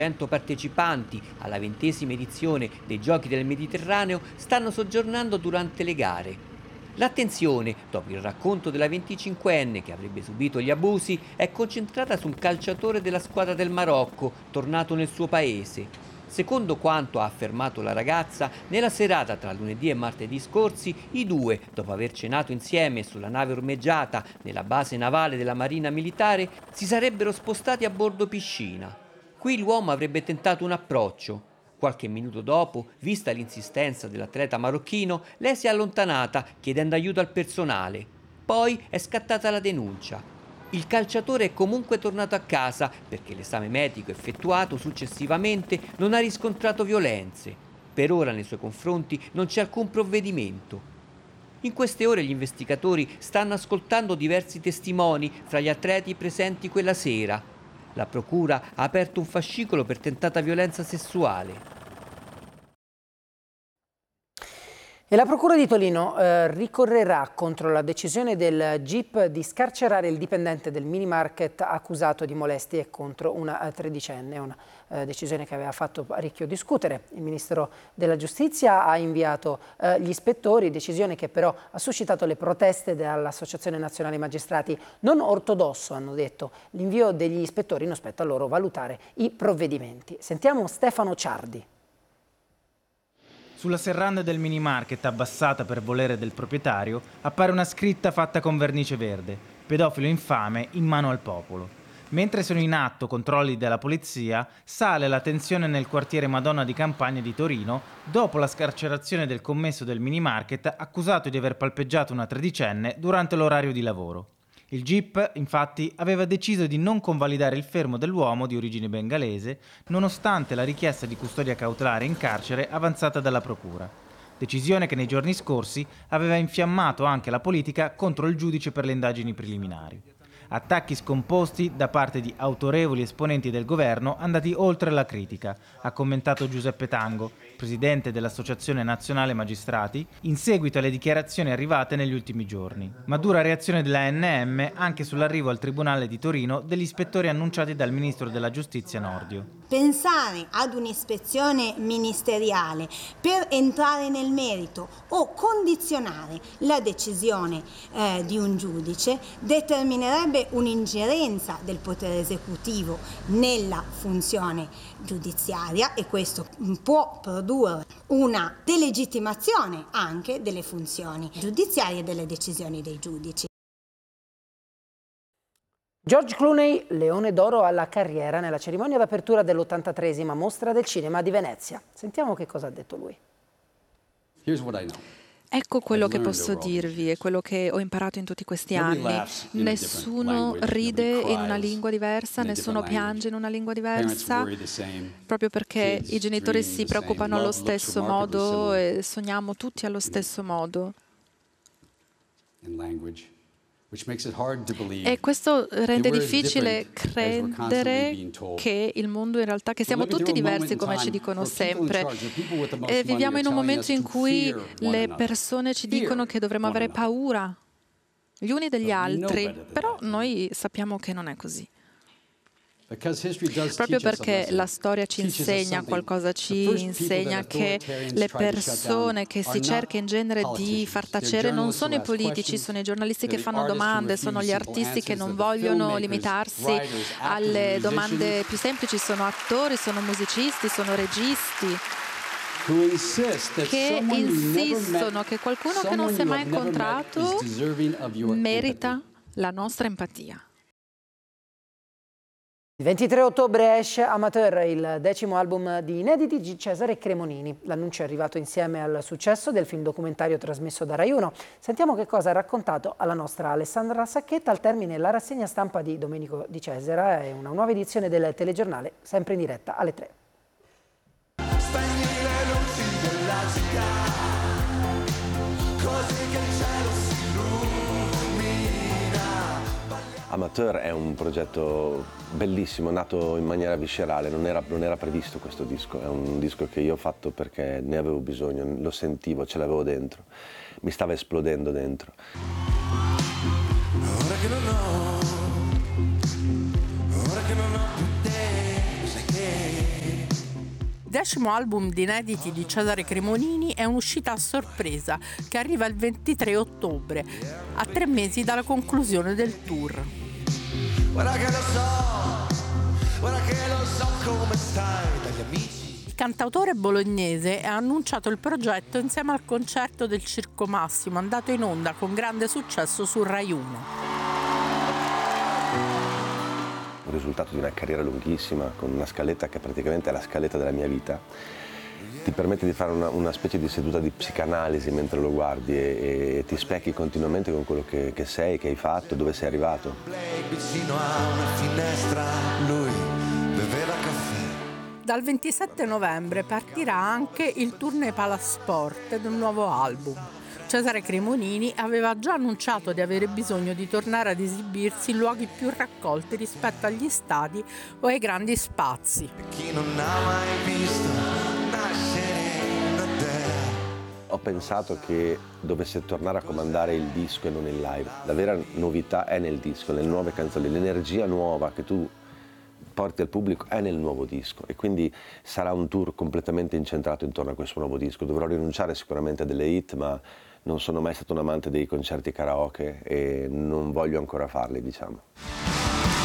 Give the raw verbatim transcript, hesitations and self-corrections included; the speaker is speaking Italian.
cento partecipanti alla ventesima edizione dei Giochi del Mediterraneo stanno soggiornando durante le gare. L'attenzione, dopo il racconto della venticinquenne che avrebbe subito gli abusi, è concentrata su un calciatore della squadra del Marocco, tornato nel suo paese. Secondo quanto ha affermato la ragazza, nella serata tra lunedì e martedì scorsi, i due, dopo aver cenato insieme sulla nave ormeggiata nella base navale della Marina Militare, si sarebbero spostati a bordo piscina. Qui l'uomo avrebbe tentato un approccio. Qualche minuto dopo, vista l'insistenza dell'atleta marocchino, lei si è allontanata chiedendo aiuto al personale. Poi è scattata la denuncia. Il calciatore è comunque tornato a casa perché l'esame medico effettuato successivamente non ha riscontrato violenze. Per ora nei suoi confronti non c'è alcun provvedimento. In queste ore gli investigatori stanno ascoltando diversi testimoni fra gli atleti presenti quella sera. La procura ha aperto un fascicolo per tentata violenza sessuale. E la Procura di Torino eh, ricorrerà contro la decisione del G I P di scarcerare il dipendente del mini market accusato di molestie contro una tredicenne, una eh, decisione che aveva fatto parecchio discutere. Il Ministero della Giustizia ha inviato eh, gli ispettori, decisione che però ha suscitato le proteste dall'Associazione Nazionale Magistrati. Non ortodosso, hanno detto, l'invio degli ispettori, non spetta a loro valutare i provvedimenti. Sentiamo Stefano Ciardi. Sulla serranda del mini market, abbassata per volere del proprietario, appare una scritta fatta con vernice verde: pedofilo infame in mano al popolo. Mentre sono in atto controlli della polizia, sale la tensione nel quartiere Madonna di Campagna di Torino dopo la scarcerazione del commesso del mini market accusato di aver palpeggiato una tredicenne durante l'orario di lavoro. Il G I P, infatti, aveva deciso di non convalidare il fermo dell'uomo di origine bengalese, nonostante la richiesta di custodia cautelare in carcere avanzata dalla Procura. Decisione che nei giorni scorsi aveva infiammato anche la politica contro il giudice per le indagini preliminari. Attacchi scomposti da parte di autorevoli esponenti del governo andati oltre la critica, ha commentato Giuseppe Tango, presidente dell'Associazione Nazionale Magistrati, in seguito alle dichiarazioni arrivate negli ultimi giorni. Ma dura reazione della A N M anche sull'arrivo al Tribunale di Torino degli ispettori annunciati dal Ministro della Giustizia Nordio. Pensare ad un'ispezione ministeriale per entrare nel merito o condizionare la decisione eh, di un giudice determinerebbe un'ingerenza del potere esecutivo nella funzione giudiziaria, e questo può produrre una delegittimazione anche delle funzioni giudiziarie e delle decisioni dei giudici. George Clooney, Leone d'Oro alla carriera nella cerimonia d'apertura dell'ottantatreesima Mostra del Cinema di Venezia. Sentiamo che cosa ha detto lui. Here's what I know. Ecco quello che posso dirvi e quello che ho imparato in tutti questi anni. Nessuno ride in una lingua diversa, nessuno piange in una lingua diversa, proprio perché i genitori si preoccupano allo stesso modo e sogniamo tutti allo stesso modo. E questo rende difficile credere che il mondo in realtà, che siamo tutti diversi come ci dicono sempre. E viviamo in un momento in cui le persone ci dicono che dovremmo avere paura gli uni degli altri, però noi sappiamo che non è così. Proprio perché la storia ci insegna qualcosa, ci insegna che le persone che si cerca in genere di far tacere non sono i politici, sono i giornalisti che fanno domande, sono gli artisti che non vogliono limitarsi alle domande più semplici, sono attori, sono musicisti, sono registi che insistono che qualcuno che non si è mai incontrato merita la nostra empatia. Il ventitré ottobre esce Amateur, il decimo album di inediti di Cesare Cremonini. L'annuncio è arrivato insieme al successo del film documentario trasmesso da Rai uno. Sentiamo che cosa ha raccontato alla nostra Alessandra Sacchetta al termine la rassegna stampa di Domenico Di Cesare e una nuova edizione del telegiornale, sempre in diretta alle tre. Spegni le luci della città, così che il cielo si illumina. Amateur è un progetto bellissimo, nato in maniera viscerale, non era, non era previsto questo disco, è un disco che io ho fatto perché ne avevo bisogno, lo sentivo, ce l'avevo dentro, mi stava esplodendo dentro. Ora che non ho, ora che non ho più te, sai che decimo album di inediti di Cesare Cremonini è un'uscita a sorpresa che arriva il ventitré ottobre, a tre mesi dalla conclusione del tour. Guarda che lo so, guarda che lo so come stai dagli amici. Il cantautore bolognese ha annunciato il progetto insieme al concerto del Circo Massimo, andato in onda con grande successo su Rai uno. Il risultato di una carriera lunghissima, con una scaletta che praticamente è la scaletta della mia vita, ti permette di fare una, una specie di seduta di psicanalisi mentre lo guardi e, e ti specchi continuamente con quello che, che sei, che hai fatto, dove sei arrivato. Vicino a una finestra lui beveva caffè. Dal ventisette novembre partirà anche il tournée Palasport del nuovo album. Cesare Cremonini aveva già annunciato di avere bisogno di tornare ad esibirsi in luoghi più raccolti rispetto agli stadi o ai grandi spazi. Chi non ha mai visto nascere da te. Ho pensato che dovesse tornare a comandare il disco e non il live. La vera novità è nel disco, nelle nuove canzoni, l'energia nuova che tu porti al pubblico è nel nuovo disco e quindi sarà un tour completamente incentrato intorno a questo nuovo disco. Dovrò rinunciare sicuramente a delle hit, ma non sono mai stato un amante dei concerti karaoke e non voglio ancora farli, diciamo.